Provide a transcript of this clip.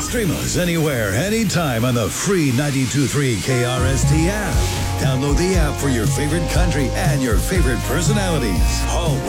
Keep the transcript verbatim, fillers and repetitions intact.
Stream us anywhere, anytime on the free ninety-two point three K R S T app. Download the app for your favorite country and your favorite personalities. Always